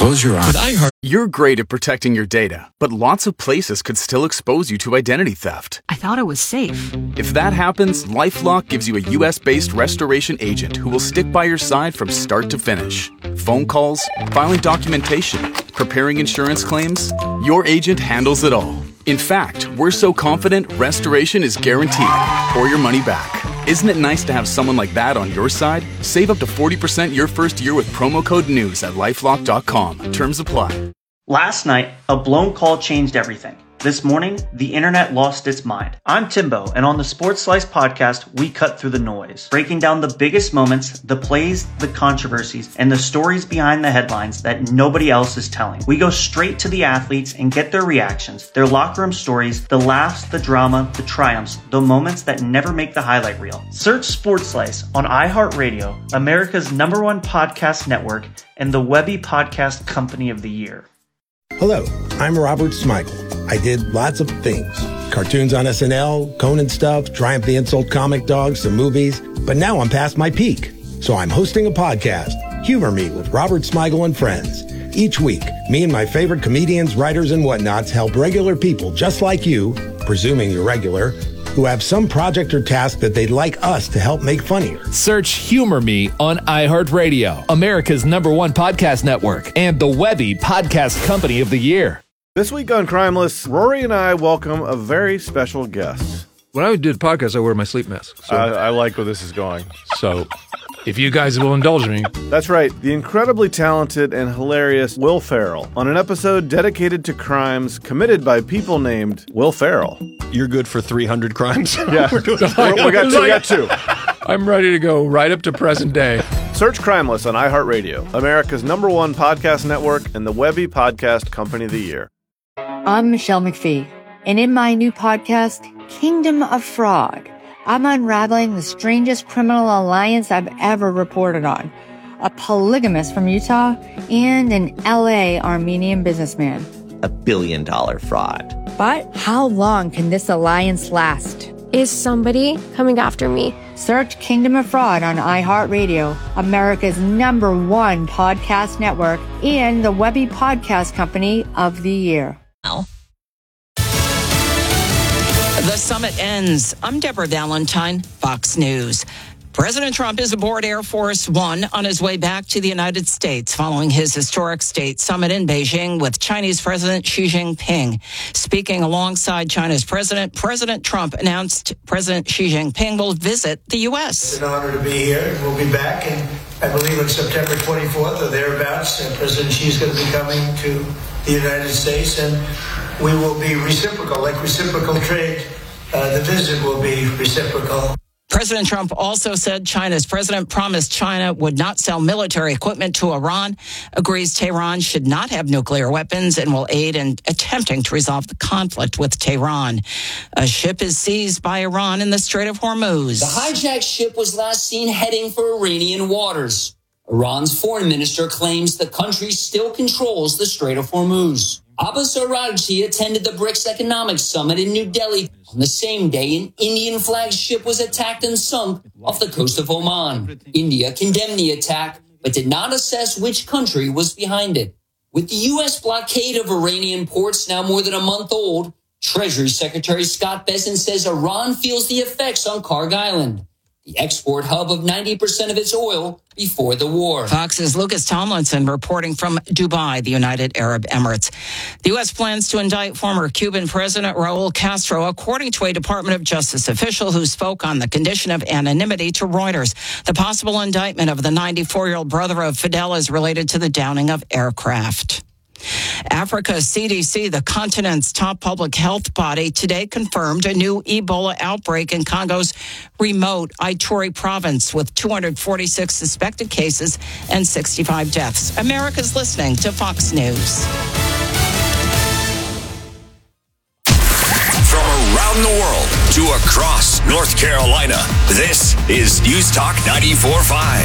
Close your eyes. You're great at protecting your data, but lots of places could still expose you to identity theft. I thought it was safe. If that happens, LifeLock gives you a US-based restoration agent who will stick by your side from start to finish. Phone calls, filing documentation, preparing insurance claims, your agent handles it all. In fact, we're so confident restoration is guaranteed or your money back. Isn't it nice to have someone like that on your side? Save up to 40% your first year with promo code NEWS at LifeLock.com. Terms apply. Last night, a blown call changed everything. This morning, the internet lost its mind. I'm Timbo, and on the Sports Slice podcast, we cut through the noise, breaking down the biggest moments, the plays, the controversies, and the stories behind the headlines that nobody else is telling. We go straight to the athletes and get their reactions, their locker room stories, the laughs, the drama, the triumphs, the moments that never make the highlight reel. Search Sports Slice on iHeartRadio, America's #1 podcast network, and the Webby Podcast Company of the Year. Hello, I'm Robert Smigel. I did lots of things. Cartoons on SNL, Conan stuff, Triumph the Insult Comic Dog, some movies. But now I'm past my peak. So I'm hosting a podcast, Humor Me with Robert Smigel and Friends. Each week, me and my favorite comedians, writers, and whatnots help regular people just like you, presuming you're regular, who have some project or task that they'd like us to help make funnier. Search Humor Me on iHeartRadio, America's #1 podcast network, and the Webby Podcast Company of the Year. This week on Crimeless, Rory and I welcome a very special guest. When I do the podcast, I wear my sleep mask. So. I like where this is going. So, if you guys will indulge me. That's right, the incredibly talented and hilarious Will Ferrell on an episode dedicated to crimes committed by people named Will Ferrell. You're good for 300 crimes? Yeah, we got two. I'm ready to go right up to present day. Search Crimeless on iHeartRadio, America's #1 podcast network, and the Webby Podcast Company of the Year. I'm Michelle McPhee, and in my new podcast, Kingdom of Fraud, I'm unraveling the strangest criminal alliance I've ever reported on. A polygamist from Utah and an LA Armenian businessman. $1 billion fraud. But how long can this alliance last? Is somebody coming after me? Search Kingdom of Fraud on iHeartRadio, America's #1 podcast network, and the Webby Podcast Company of the Year. The summit ends. I'm Deborah Valentine, Fox News. President Trump is aboard Air Force One on his way back to the United States following his historic state summit in Beijing with Chinese President Xi Jinping. Speaking alongside China's president, President Trump announced President Xi Jinping will visit the U.S. It's an honor to be here. We'll be back, and I believe on September 24th or thereabouts, President Xi is going to be coming to the United States, and we will be reciprocal, like reciprocal trade. The visit will be reciprocal. President Trump also said China's president promised China would not sell military equipment to Iran, agrees Tehran should not have nuclear weapons, and will aid in attempting to resolve the conflict with Tehran. A ship is seized by Iran in the Strait of Hormuz. The hijacked ship was last seen heading for Iranian waters. Iran's foreign minister claims the country still controls the Strait of Hormuz. Abbas Araghchi attended the BRICS Economic Summit in New Delhi. On the same day, an Indian-flagged ship was attacked and sunk off the coast of Oman. India condemned the attack, but did not assess which country was behind it. With the U.S. blockade of Iranian ports now more than a month old, Treasury Secretary Scott Bessent says Iran feels the effects on Kharg Island, the export hub of 90% of its oil before the war. Fox's Lucas Tomlinson reporting from Dubai, the United Arab Emirates. The U.S. plans to indict former Cuban President Raul Castro, according to a Department of Justice official who spoke on the condition of anonymity to Reuters. The possible indictment of the 94-year-old brother of Fidel is related to the downing of aircraft. Africa's CDC, the continent's top public health body, today confirmed a new Ebola outbreak in Congo's remote Ituri province with 246 suspected cases and 65 deaths. America's listening to Fox News. From around the world to across North Carolina. This is News Talk 94.5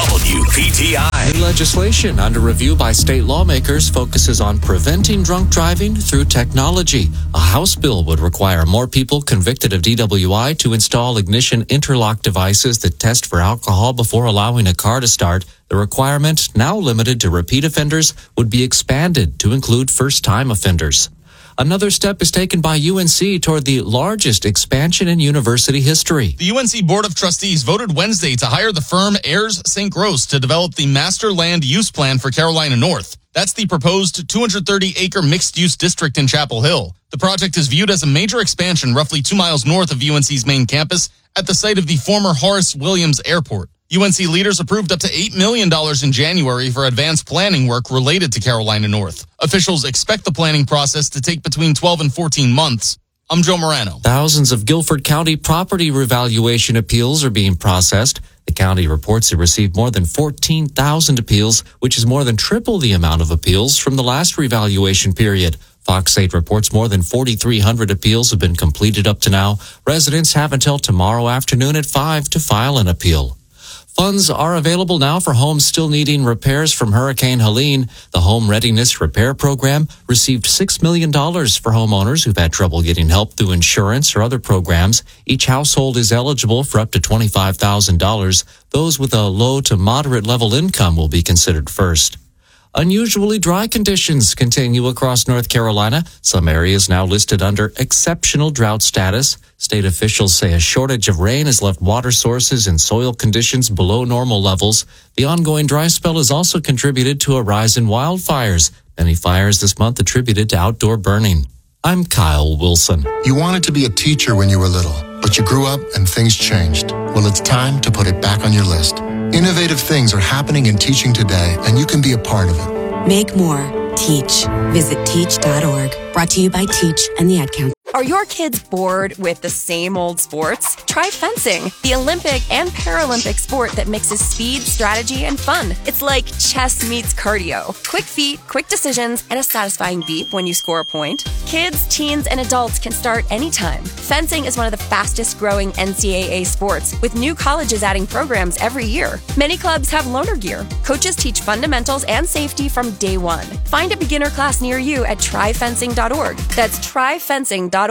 WPTI. New legislation under review by state lawmakers focuses on preventing drunk driving through technology. A House bill would require more people convicted of DWI to install ignition interlock devices that test for alcohol before allowing a car to start. The requirement, now limited to repeat offenders, would be expanded to include first-time offenders. Another step is taken by UNC toward the largest expansion in university history. The UNC Board of Trustees voted Wednesday to hire the firm Ayers St. Gross to develop the master land use plan for Carolina North. That's the proposed 230-acre mixed-use district in Chapel Hill. The project is viewed as a major expansion roughly 2 miles north of UNC's main campus at the site of the former Horace Williams Airport. UNC leaders approved up to $8 million in January for advanced planning work related to Carolina North. Officials expect the planning process to take between 12 and 14 months. I'm Joe Morano. Thousands of Guilford County property revaluation appeals are being processed. The county reports it received more than 14,000 appeals, which is more than triple the amount of appeals from the last revaluation period. Fox 8 reports more than 4,300 appeals have been completed up to now. Residents have until tomorrow afternoon at 5 to file an appeal. Funds are available now for homes still needing repairs from Hurricane Helene. The Home Readiness Repair Program received $6 million for homeowners who've had trouble getting help through insurance or other programs. Each household is eligible for up to $25,000. Those with a low to moderate level income will be considered first. Unusually dry conditions continue across North Carolina. Some areas now listed under exceptional drought status. State officials say a shortage of rain has left water sources and soil conditions below normal levels. The ongoing dry spell has also contributed to a rise in wildfires. Many fires this month attributed to outdoor burning. I'm Kyle Wilson. You wanted to be a teacher when you were little, but you grew up and things changed. Well, it's time to put it back on your list. Innovative things are happening in teaching today, and you can be a part of it. Make more. Teach. Visit teach.org. Brought to you by Teach and the Ad Council. Are your kids bored with the same old sports? Try fencing, the Olympic and Paralympic sport that mixes speed, strategy, and fun. It's like chess meets cardio. Quick feet, quick decisions, and a satisfying beep when you score a point. Kids, teens, and adults can start anytime. Fencing is one of the fastest growing NCAA sports, with new colleges adding programs every year. Many clubs have loaner gear. Coaches teach fundamentals and safety from day one. Find a beginner class near you at tryfencing.org. That's tryfencing.org.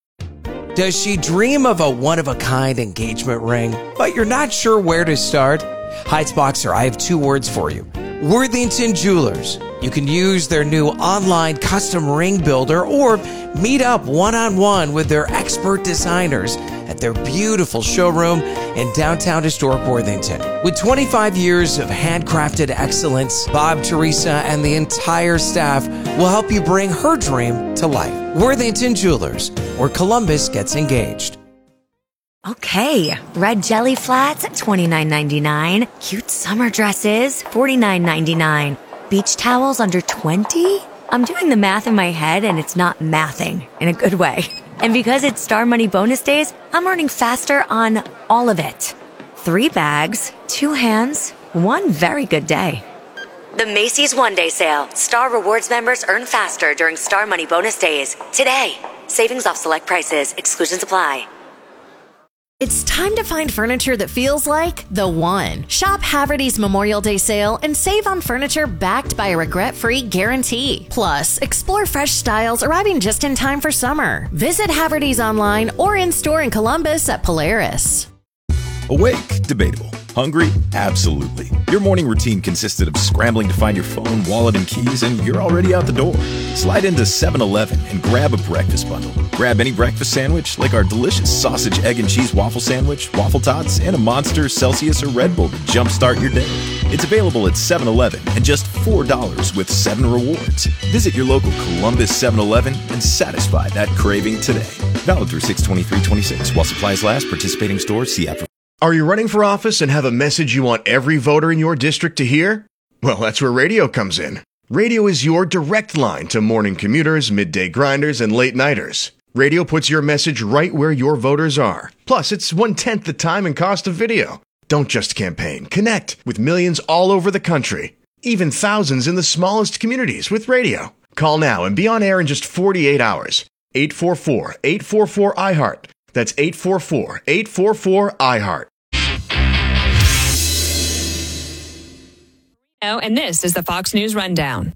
Does she dream of a one-of-a-kind engagement ring, but you're not sure where to start? Heights Boxer, I have 2 words for you. Worthington Jewelers. You can use their new online custom ring builder or meet up one-on-one with their expert designers at their beautiful showroom in downtown historic Worthington. With 25 years of handcrafted excellence, Bob, Teresa, and the entire staff will help you bring her dream to life. Worthington Jewelers, where Columbus gets engaged. Okay, red jelly flats at $29.99. Cute summer dresses, $49.99. Beach towels under $20? I'm doing the math in my head and it's not mathing in a good way. And because it's Star Money bonus days, I'm earning faster on all of it. 3 bags, 2 hands, 1 very good day. The Macy's One Day Sale. Star Rewards members earn faster during Star Money bonus days. Today. Savings off select prices. Exclusions apply. It's time to find furniture that feels like the one. Shop Haverty's Memorial Day sale and save on furniture backed by a regret-free guarantee. Plus, explore fresh styles arriving just in time for summer. Visit Haverty's online or in-store in Columbus at Polaris. Awake? Debatable. Hungry? Absolutely. Your morning routine consisted of scrambling to find your phone, wallet, and keys, and you're already out the door. Slide into 7-Eleven and grab a breakfast bundle. Grab any breakfast sandwich, like our delicious sausage, egg, and cheese waffle sandwich, waffle tots, and a Monster, Celsius, or Red Bull to jumpstart your day. It's available at 7-Eleven and just $4 with 7 rewards. Visit your local Columbus 7-Eleven and satisfy that craving today. Valid through 6/23/26. While supplies last, participating stores see after. Are you running for office and have a message you want every voter in your district to hear? Well, that's where radio comes in. Radio is your direct line to morning commuters, midday grinders, and late nighters. Radio puts your message right where your voters are. Plus, it's 1/10 the time and cost of video. Don't just campaign. Connect with millions all over the country, even thousands in the smallest communities with radio. Call now and be on air in just 48 hours. 844-844-iHeart. That's 844-844-IHEART. And this is the Fox News Rundown.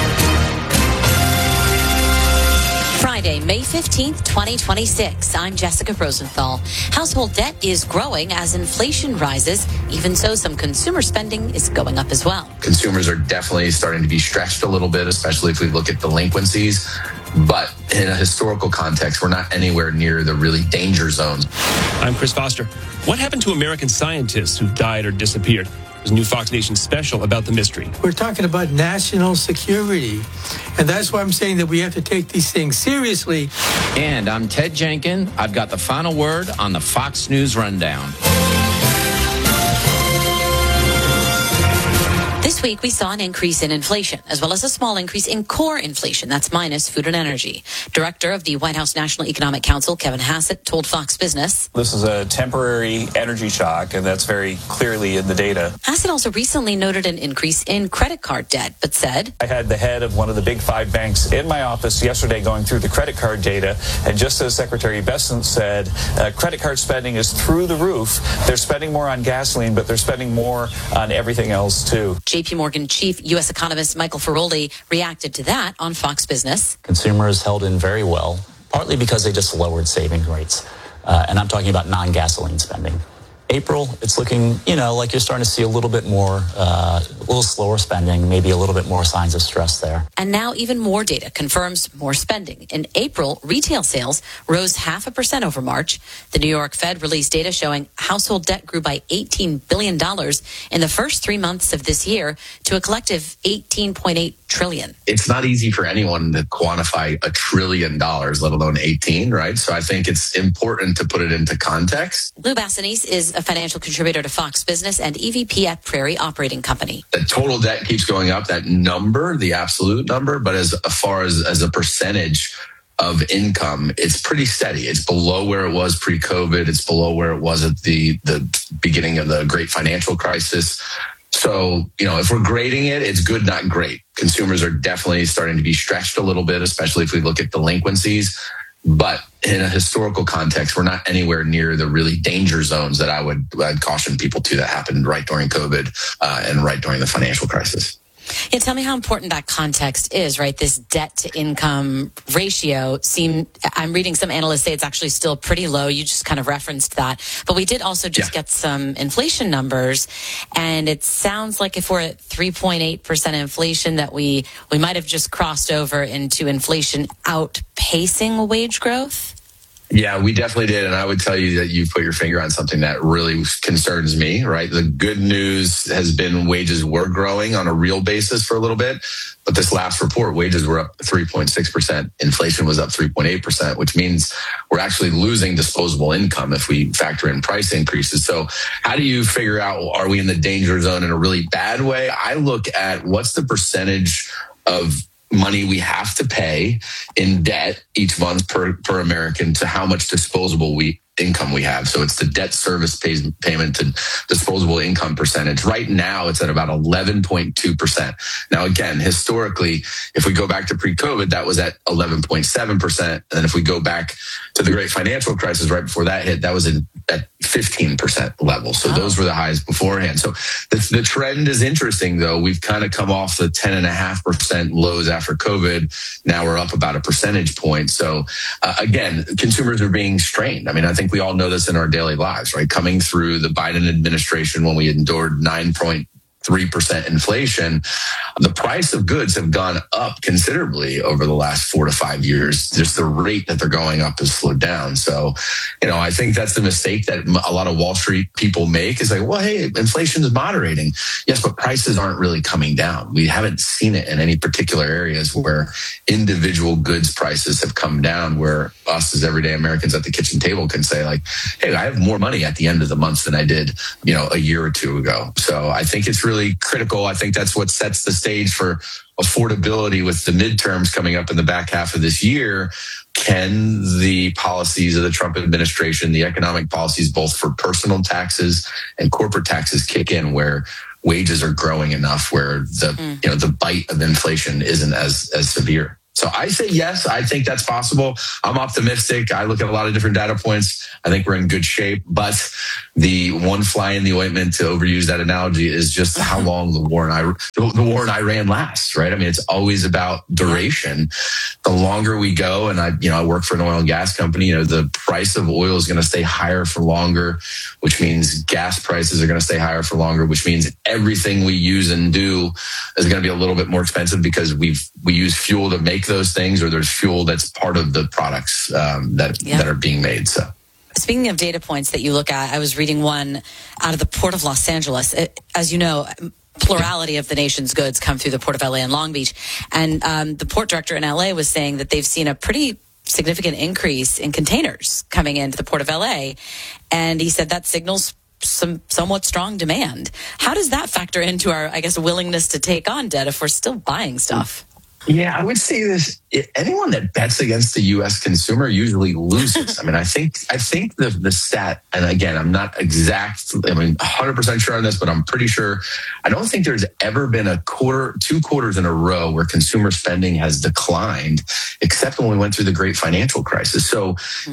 Friday, May 15th, 2026. I'm Jessica Rosenthal. Household debt is growing as inflation rises. Even so, some consumer spending is going up as well. Consumers are definitely starting to be stretched a little bit, especially if we look at delinquencies. But in a historical context, we're not anywhere near the really danger zones. I'm Chris Foster. What happened to American scientists who died or disappeared? There's a new Fox Nation special about the mystery. We're talking about national security. And that's why I'm saying that we have to take these things seriously. And I'm Ted Jenkin. I've got the final word on the Fox News Rundown. This week, we saw an increase in inflation, as well as a small increase in core inflation. That's minus food and energy. Director of the White House National Economic Council, Kevin Hassett, told Fox Business, "This is a temporary energy shock, and that's very clearly in the data." Hassett also recently noted an increase in credit card debt, but said, "I had the head of one of the big 5 banks in my office yesterday going through the credit card data, and just as Secretary Bessent said, credit card spending is through the roof. They're spending more on gasoline, but they're spending more on everything else, too." JP Morgan chief U.S. economist Michael Feroldi reacted to that on Fox Business. Consumers held in very well, partly because they just lowered saving rates. And I'm talking about non-gasoline spending. April, it's looking, like you're starting to see a little bit more, a little slower spending, maybe a little bit more signs of stress there. And now even more data confirms more spending. In April, retail sales rose 0.5% over March. The New York Fed released data showing household debt grew by $18 billion in the first 3 months of this year to a collective $18.8 trillion. It's not easy for anyone to quantify $1 trillion, let alone 18, right? So I think it's important to put it into context. Lou Bassanese is a financial contributor to Fox Business and EVP at Prairie Operating Company. The total debt keeps going up, that number, the absolute number, but as far as a percentage of income, it's pretty steady. It's below where it was pre-COVID. It's below where it was at the beginning of the great financial crisis. So, if we're grading it, it's good, not great. Consumers are definitely starting to be stretched a little bit, especially if we look at delinquencies. But in a historical context, we're not anywhere near the really danger zones that I'd caution people to that happened right during COVID and right during the financial crisis. Yeah, tell me how important that context is, right? This debt to income ratio I'm reading some analysts say it's actually still pretty low. You just kind of referenced that. But we did also just get some inflation numbers. And it sounds like if we're at 3.8% inflation that we might have just crossed over into inflation outpacing wage growth. Yeah, we definitely did. And I would tell you that you've put your finger on something that really concerns me, right? The good news has been wages were growing on a real basis for a little bit. But this last report, wages were up 3.6%. Inflation was up 3.8%, which means we're actually losing disposable income if we factor in price increases. So how do you figure out, are we in the danger zone in a really bad way? I look at what's the percentage of money we have to pay in debt each month per American to how much disposable income we have. So it's the debt service payment to disposable income percentage. Right now, it's at about 11.2%. Now, again, historically, if we go back to pre-COVID, that was at 11.7%. And then if we go back to the great financial crisis right before that hit, that was at 15% level. So those were the highs beforehand. So the trend is interesting, though. We've kind of come off the 10.5% lows after COVID. Now we're up about a percentage point. So again, consumers are being strained. I mean, I think we all know this in our daily lives, right? Coming through the Biden administration when we endured 9.3% inflation, the price of goods have gone up considerably over the last 4 to 5 years. Just the rate that they're going up has slowed down. So, I think that's the mistake that a lot of Wall Street people make is like, well, hey, inflation is moderating. Yes, but prices aren't really coming down. We haven't seen it in any particular areas where individual goods prices have come down, where us as everyday Americans at the kitchen table can say like, hey, I have more money at the end of the month than I did, a year or two ago. So I think it's really critical. I think that's what sets the stage for affordability with the midterms coming up in the back half of this year. Can the policies of the Trump administration, the economic policies, both for personal taxes and corporate taxes, kick in where wages are growing enough where the bite of inflation isn't as severe? So I say yes, I think that's possible. I'm optimistic. I look at a lot of different data points. I think we're in good shape. But the one fly in the ointment, to overuse that analogy, is just how long the war in Iran lasts, right? I mean, it's always about duration. The longer we go, and I work for an oil and gas company, the price of oil is going to stay higher for longer, which means gas prices are going to stay higher for longer, which means everything we use and do is going to be a little bit more expensive because we use fuel to make those things, or there's fuel that's part of the products that are being made. So, speaking of data points that you look at, I was reading one out of the Port of Los Angeles. As you know, plurality of the nation's goods come through the Port of LA and Long Beach, and the port director in LA was saying that they've seen a pretty significant increase in containers coming into the Port of LA, and he said that signals some somewhat strong demand. How does that factor into our, willingness to take on debt if we're still buying stuff? Yeah, I would say this. Anyone that bets against the U.S. consumer usually loses. I mean, I think the stat, and again, I'm not 100% sure on this, but I'm pretty sure. I don't think there's ever been two quarters in a row where consumer spending has declined, except when we went through the great financial crisis. So,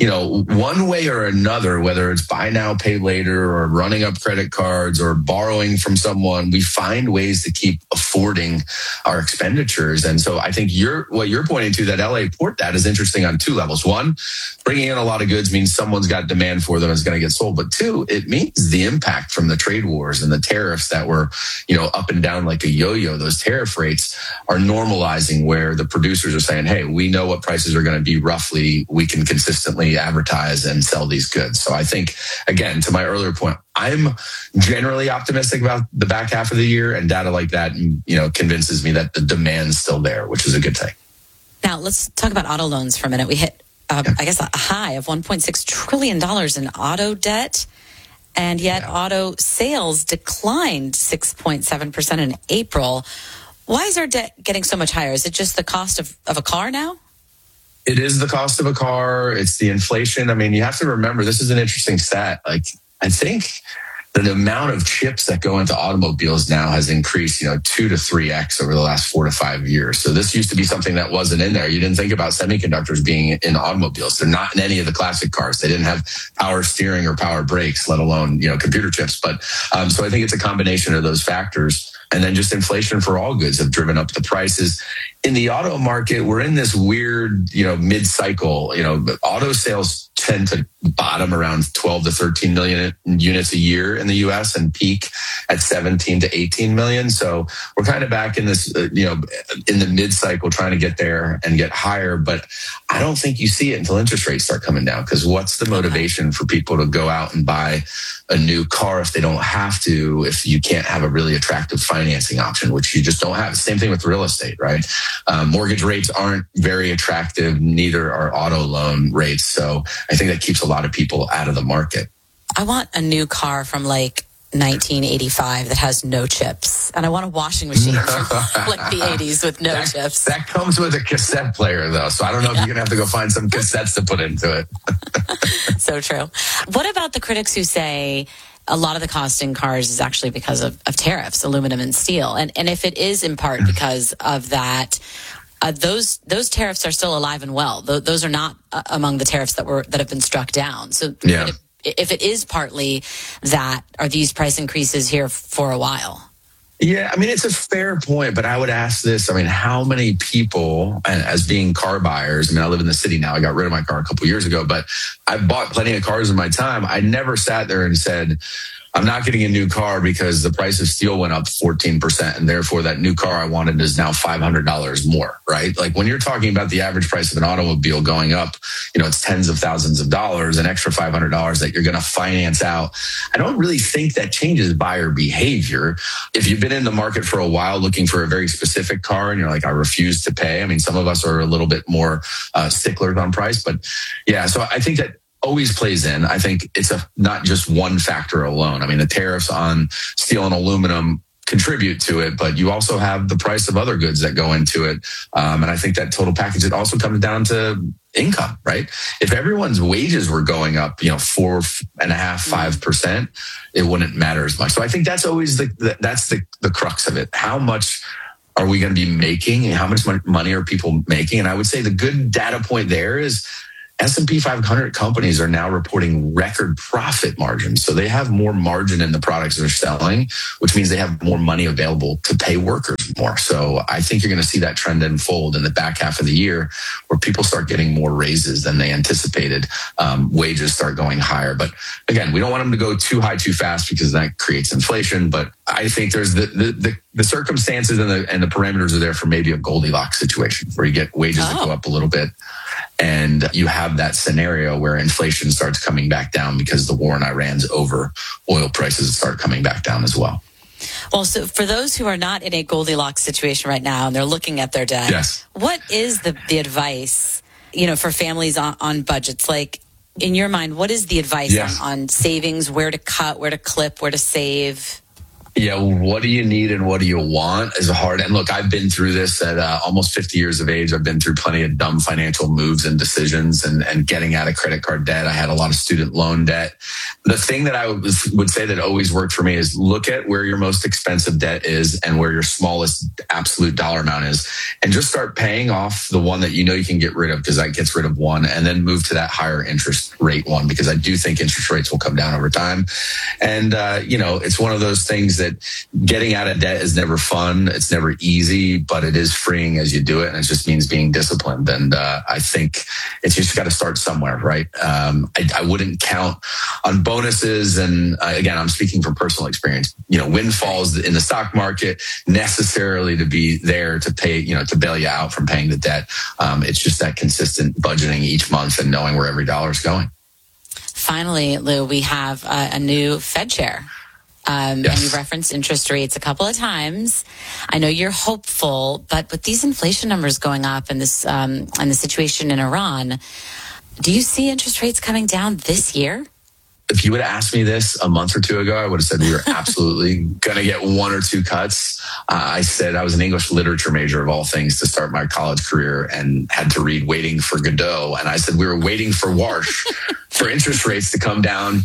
one way or another, whether it's buy now, pay later, or running up credit cards, or borrowing from someone, we find ways to keep affording our expenditures. And so I think what you're pointing to, that LA port data, is interesting on two levels. One, bringing in a lot of goods means someone's got demand for them, is going to get sold. But two, it means the impact from the trade wars and the tariffs that were, up and down like a yo-yo. Those tariff rates are normalizing, where the producers are saying, hey, we know what prices are going to be roughly. We can consistently advertise and sell these goods. So I think, again, to my earlier point, I'm generally optimistic about the back half of the year, and data like that, convinces me that the demand's still there, which is a good thing. Now, let's talk about auto loans for a minute. We hit, a high of $1.6 trillion in auto debt, and yet auto sales declined 6.7% in April. Why is our debt getting so much higher? Is it just the cost of a car now? It is the cost of a car. It's the inflation. I mean, you have to remember, this is an interesting stat. I think the amount of chips that go into automobiles now has increased, 2 to 3x over the last 4 to 5 years. So this used to be something that wasn't in there. You didn't think about semiconductors being in automobiles. They're not in any of the classic cars. They didn't have power steering or power brakes, let alone, computer chips. But so I think it's a combination of those factors. And then just inflation for all goods have driven up the prices. In the auto market, we're in this weird, mid-cycle. Auto sales tend to bottom around 12 to 13 million units a year in the U.S. and peak at 17 to 18 million. So we're kind of back in this, in the mid-cycle, trying to get there and get higher. But I don't think you see it until interest rates start coming down, because what's the motivation for people to go out and buy a new car if they don't have to, if you can't have a really attractive financing option, which you just don't have? Same thing with real estate, right? Mortgage rates aren't very attractive, neither are auto loan rates. So I think that keeps a lot of people out of the market. I want a new car from 1985 that has no chips, and I want a washing machine from the 80s with no chips. That comes with a cassette player, though, so I don't know if you're going to have to go find some cassettes to put into it. So true. What about the critics who say a lot of the cost in cars is actually because of tariffs, aluminum and steel? And if it is in part because of that, those tariffs are still alive and well. Those are not among the tariffs that have been struck down. So if it is partly that, are these price increases here for a while? Yeah, I mean, it's a fair point, but I would ask this. I mean, how many people, as being car buyers, I live in the city now. I got rid of my car a couple years ago, but I bought plenty of cars in my time. I never sat there and said, I'm not getting a new car because the price of steel went up 14%, and therefore that new car I wanted is now $500 more, right? Like, when you're talking about the average price of an automobile going up, it's tens of thousands of dollars, an extra $500 that you're going to finance out. I don't really think that changes buyer behavior. If you've been in the market for a while looking for a very specific car and you're like, I refuse to pay. I mean, some of us are a little bit more sticklers on price, but yeah, so I think that always plays in. I think it's not just one factor alone. I mean, the tariffs on steel and aluminum contribute to it, but you also have the price of other goods that go into it. And I think that total package, it also comes down to income, right? If everyone's wages were going up, 4.5%, 5%, it wouldn't matter as much. So I think that's always the crux of it. How much are we going to be making? How much money are people making? And I would say the good data point there is S&P 500 companies are now reporting record profit margins. So they have more margin in the products they're selling, which means they have more money available to pay workers more. So I think you're going to see that trend unfold in the back half of the year where people start getting more raises than they anticipated. Wages start going higher. But again, we don't want them to go too high too fast because that creates inflation. But I think there's the circumstances and the parameters are there for maybe a Goldilocks situation where you get wages that go up a little bit. And you have that scenario where inflation starts coming back down because the war in Iran's over. Oil prices start coming back down as well. Well, so for those who are not in a Goldilocks situation right now and they're looking at their debt, what is the advice, for families on budgets? Like, in your mind, what is the advice on savings, where to cut, where to clip, where to save? Yeah, what do you need and what do you want is hard. And look, I've been through this at almost 50 years of age. I've been through plenty of dumb financial moves and decisions and getting out of credit card debt. I had a lot of student loan debt. The thing that I would say that always worked for me is look at where your most expensive debt is and where your smallest absolute dollar amount is, and just start paying off the one that you can get rid of because that gets rid of one, and then move to that higher interest rate one because I do think interest rates will come down over time. And, it's one of those things that getting out of debt is never fun. It's never easy, but it is freeing as you do it. And it just means being disciplined. And I think it's just got to start somewhere, right? I wouldn't count on bonuses. And again, I'm speaking from personal experience, windfalls in the stock market necessarily to be there to pay, to bail you out from paying the debt. It's just that consistent budgeting each month and knowing where every dollar is going. Finally, Lou, we have a new Fed chair. And you referenced interest rates a couple of times. I know you're hopeful, but with these inflation numbers going up and this and the situation in Iran, do you see interest rates coming down this year? If you would have asked me this a month or two ago, I would have said we were absolutely going to get one or two cuts. I said I was an English literature major of all things to start my college career and had to read Waiting for Godot. And I said we were waiting for Warsh for interest rates to come down.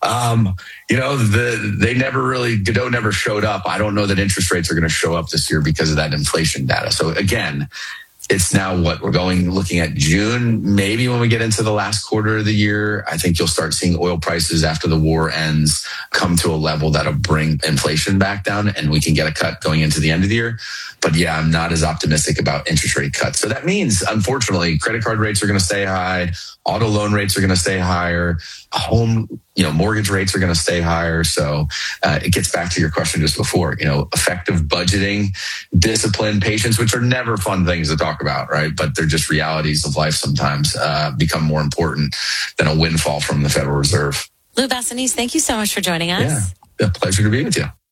Godot never showed up. I don't know that interest rates are going to show up this year because of that inflation data. So again, it's now we're looking at June, maybe when we get into the last quarter of the year. I think you'll start seeing oil prices after the war ends come to a level that'll bring inflation back down and we can get a cut going into the end of the year. But yeah, I'm not as optimistic about interest rate cuts. So that means, unfortunately, credit card rates are going to stay high. Auto loan rates are going to stay higher. Home, mortgage rates are going to stay higher. So it gets back to your question just before, effective budgeting, discipline, patience, which are never fun things to talk about, right? But they're just realities of life sometimes become more important than a windfall from the Federal Reserve. Lou Bassanese, thank you so much for joining us. Yeah, pleasure to be with you.